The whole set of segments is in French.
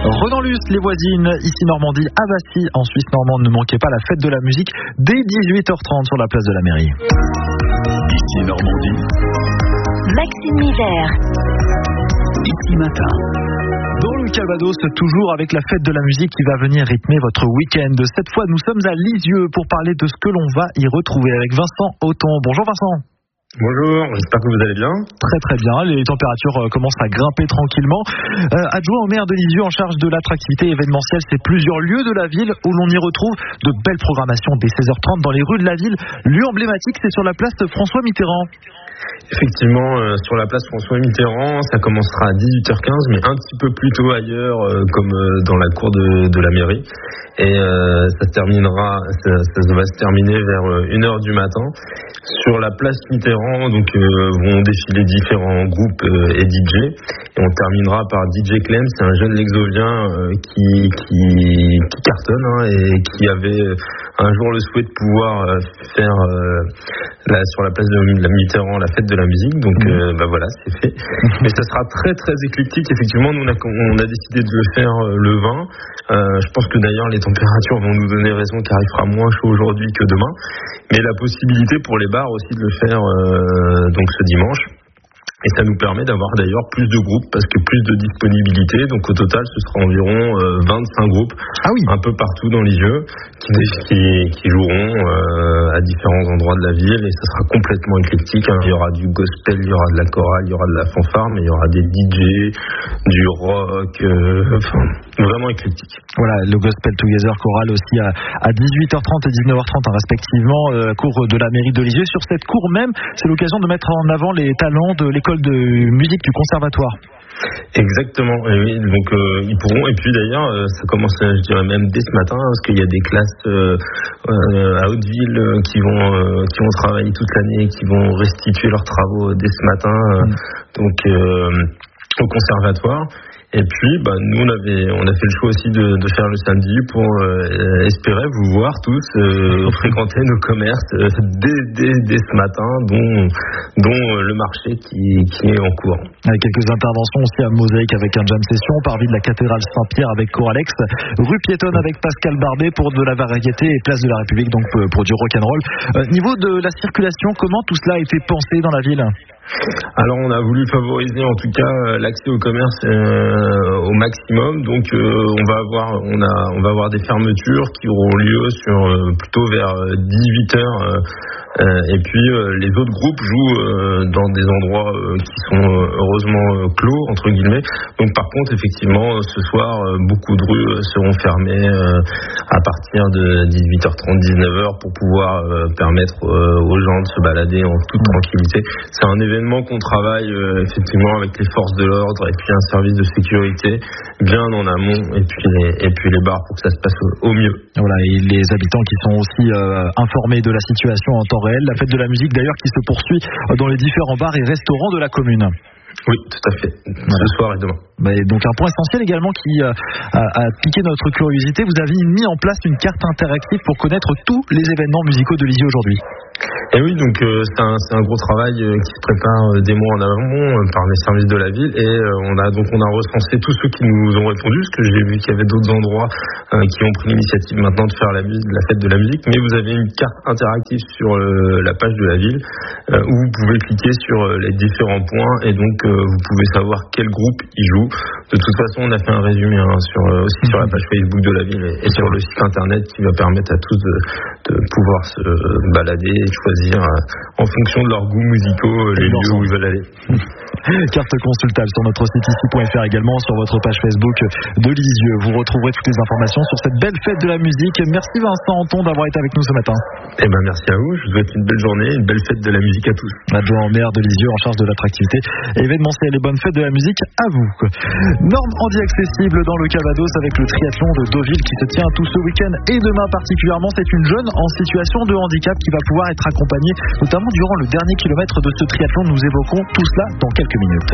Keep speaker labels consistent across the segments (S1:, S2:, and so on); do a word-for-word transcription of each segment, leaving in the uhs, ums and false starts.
S1: Renan Luce, les voisines, ici Normandie, à Vassy, en Suisse normande. Ne manquez pas la fête de la musique dès dix-huit heures trente sur la place de la mairie.
S2: Ici Normandie.
S3: Maxime Mivert.
S2: Ici Matin.
S1: Dans le Calvados, toujours avec la fête de la musique qui va venir rythmer votre week-end. Cette fois, nous sommes à Lisieux pour parler de ce que l'on va y retrouver avec Vincent Auton. Bonjour Vincent.
S4: Bonjour, j'espère que vous allez bien.
S1: Très très bien, les températures commencent à grimper tranquillement. Euh, adjoint au maire de Lisieux en charge de l'attractivité événementielle, c'est plusieurs lieux de la ville où l'on y retrouve de belles programmations dès seize heures trente dans les rues de la ville. Lieu emblématique, c'est sur la place François Mitterrand.
S4: Effectivement, euh, sur la place François Mitterrand, ça commencera à dix-huit heures quinze, mais un petit peu plus tôt ailleurs, euh, comme euh, dans la cour de, de la mairie. Et euh, ça terminera, ça, ça va se terminer vers euh, une heure du matin. Sur la place Mitterrand, donc euh, vont défiler différents groupes euh, et D J. Et on terminera par D J Clem, c'est un jeune Lexovien euh, qui, qui, qui cartonne hein, et qui avait un jour le souhait de pouvoir euh, faire euh, la, sur la place de la Mitterrand la fête de la musique. Donc euh, bah voilà, c'est fait. Mais ça sera très très éclectique. Effectivement, nous on a, on a décidé de le faire euh, le vingt. Euh, je pense que d'ailleurs les températures vont nous donner raison qu'il fera moins chaud aujourd'hui que demain. Mais la possibilité pour les bars aussi de le faire euh, donc ce dimanche. Et ça nous permet d'avoir d'ailleurs plus de groupes parce que plus de disponibilité. Donc au total, ce sera environ euh, vingt-cinq groupes
S1: ah oui.
S4: un peu partout dans Lisieux qui, qui, qui joueront euh, à différents endroits de la ville et ça sera complètement éclectique. Hein. Il y aura du gospel, il y aura de la chorale, il y aura de la fanfare, mais il y aura des D J, du rock, euh, enfin vraiment éclectique.
S1: Voilà, le Gospel Together chorale aussi à, à dix-huit heures trente et dix-neuf heures trente hein, respectivement, euh, cour de la mairie de Lisieux. Sur cette cour même, c'est l'occasion de mettre en avant les talents de l'école de musique du conservatoire.
S4: Exactement, et oui, donc euh, ils pourront, et puis d'ailleurs euh, ça commence je dirais même dès ce matin hein, parce qu'il y a des classes euh, euh, à Hauteville euh, qui vont euh, qui vont travailler toute l'année, qui vont restituer leurs travaux dès ce matin euh, mmh. donc euh, au conservatoire. Et puis, bah, nous, on avait, on a fait le choix aussi de, de faire le samedi pour euh, espérer vous voir tous euh, fréquenter nos commerces euh, dès, dès, dès ce matin, dont, dont euh, le marché qui, qui est en cours.
S1: Avec quelques interventions aussi à Mosaïque avec un jam session, parvis de la cathédrale Saint-Pierre avec Coralex, rue piétonne avec Pascal Barbet pour de la variété et place de la République donc pour du rock'n'roll. Euh, niveau de la circulation, comment tout cela a été pensé dans la ville ?
S4: Alors on a voulu favoriser en tout cas l'accès au commerce euh, au maximum. Donc euh, on va avoir on a on va avoir des fermetures qui auront lieu sur euh, plutôt vers dix-huit heures euh, euh, et puis euh, les autres groupes jouent euh, dans des endroits euh, qui sont euh, heureusement euh, clos entre guillemets. Donc par contre effectivement ce soir euh, beaucoup de rues seront fermées euh, à partir de dix-huit heures trente dix-neuf heures pour pouvoir euh, permettre euh, aux gens de se balader en toute tranquillité. C'est un événement qu'on travaille euh, effectivement avec les forces de l'ordre et puis un service de sécurité bien en amont et puis les, et puis les bars pour que ça se passe au, au mieux.
S1: Voilà, et les habitants qui sont aussi euh, informés de la situation en temps réel. La fête de la musique d'ailleurs qui se poursuit dans les différents bars et restaurants de la commune.
S4: Oui, tout à fait. Voilà. Ce soir et demain.
S1: Bah, donc un point essentiel également qui euh, a, a piqué notre curiosité, vous avez mis en place une carte interactive pour connaître tous les événements musicaux de Lisieux aujourd'hui.
S4: Et oui, donc euh, c'est, un, c'est un gros travail euh, qui se prépare euh, des mois en amont euh, par les services de la ville et euh, on a donc on a recensé tous ceux qui nous ont répondu parce que j'ai vu qu'il y avait d'autres endroits euh, qui ont pris l'initiative maintenant de faire la, musique, la fête de la musique. Mais vous avez une carte interactive sur euh, la page de la ville euh, où vous pouvez cliquer sur euh, les différents points et donc euh, vous pouvez savoir quel groupe y joue. De toute façon, on a fait un résumé hein, sur, euh, aussi sur la page Facebook de la ville et, et sur le site internet qui va permettre à tous de, de pouvoir se balader et choisir euh, en fonction de leurs goûts musicaux euh, les lieux où ils veulent aller.
S1: Carte consultable sur notre site ici point f r également, sur votre page Facebook de Lisieux. Vous retrouverez toutes les informations sur cette belle fête de la musique. Merci Vincent Auton d'avoir été avec nous ce matin.
S4: Eh ben merci à vous. Je vous souhaite une belle journée, une belle fête de la musique à tous.
S1: Adjoint au maire de Lisieux en charge de l'attractivité événementielle et bonne fête de la musique à vous. Normandie accessible dans le Calvados avec le triathlon de Deauville qui se tient tout ce week-end et demain particulièrement. C'est une jeune en situation de handicap qui va pouvoir être accompagnée notamment durant le dernier kilomètre de ce triathlon. Nous évoquons tout cela dans quelques minutes.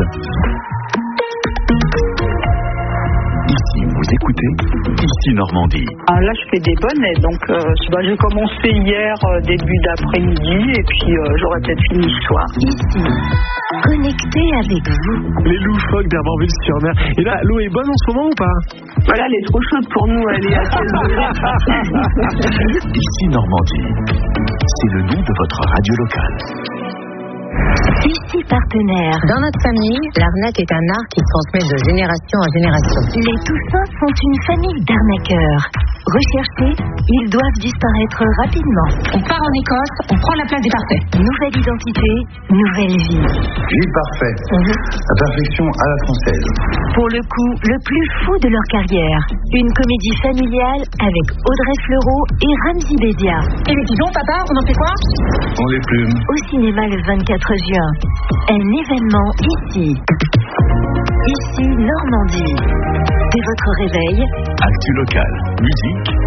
S2: Ici, vous écoutez Ici Normandie.
S5: Ah, là, je fais des bonnets, donc euh, bah, j'ai commencé hier euh, début d'après-midi et puis euh, j'aurai peut-être fini ce soir.
S3: Ici. connecté avec vous.
S6: Les loufoques d'Herborville-sur-Mer. Et là, l'eau est bonne en ce moment ou pas?
S5: Voilà, elle est trop chaude pour nous, elle est à seize degrés.
S2: Ici Normandie, c'est le nom de votre radio locale.
S3: Ici Partenaire.
S7: Dans notre famille, l'arnaque est un art qui se transmet de génération en génération.
S3: Les Toussins sont une famille d'arnaqueurs. Recherchés, ils doivent disparaître rapidement.
S7: On part en Écosse, on prend la place des Parfaits.
S3: Nouvelle identité, nouvelle vie.
S8: Gilles Parfait, la perfection à la française.
S3: Pour le coup, le plus fou de leur carrière. Une comédie familiale avec Audrey Fleurot et Ramzy Bédia.
S7: Et les pigeons, papa, on en fait quoi?
S8: On les plumes.
S3: Au cinéma le vingt-quatre juin. Un événement ici. Ici Normandie. Dès votre réveil,
S2: Actu locale, musique,